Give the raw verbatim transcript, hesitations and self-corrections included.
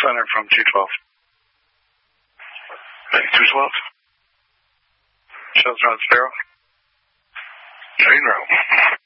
Center from two twelve. two twelve. Shells around zero. Train row.